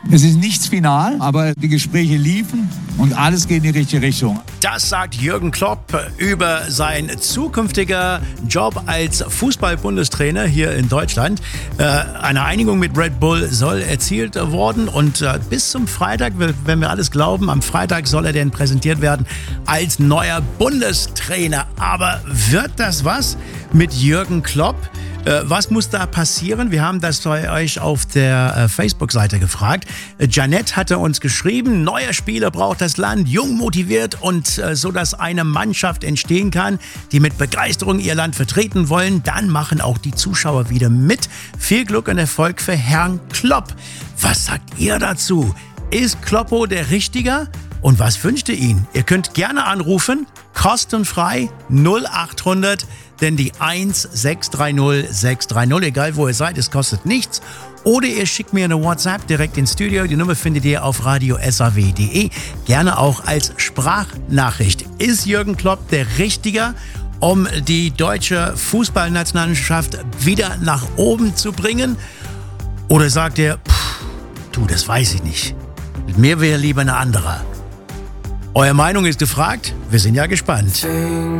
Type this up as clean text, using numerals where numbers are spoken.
Es ist nichts final, aber die Gespräche liefen und alles geht in die richtige Richtung. Das sagt Jürgen Klopp über sein zukünftiger Job als Fußball-Bundestrainer hier in Deutschland. Eine Einigung mit Red Bull soll erzielt worden und bis zum Freitag, wenn wir alles glauben, am Freitag soll er denn präsentiert werden als neuer Bundestrainer. Aber wird das was mit Jürgen Klopp? Was muss da passieren? Wir haben das bei euch auf der Facebook-Seite gefragt. Janette hatte uns geschrieben, neuer Spieler braucht das Land, jung motiviert und so, dass eine Mannschaft entstehen kann, die mit Begeisterung ihr Land vertreten wollen. Dann machen auch die Zuschauer wieder mit. Viel Glück und Erfolg für Herrn Klopp. Was sagt ihr dazu? Ist Kloppo der Richtige? Und was wünscht ihr ihn? Ihr könnt gerne anrufen, kostenfrei 0800, denn die 1630 630, egal wo ihr seid, es kostet nichts. Oder ihr schickt mir eine WhatsApp direkt ins Studio. Die Nummer findet ihr auf radio.saw.de. Gerne auch als Sprachnachricht. Ist Jürgen Klopp der Richtige, um die deutsche Fußballnationalmannschaft wieder nach oben zu bringen? Oder sagt ihr, das weiß ich nicht. Mit mir wäre lieber eine andere. Eure Meinung ist gefragt. Wir sind ja gespannt.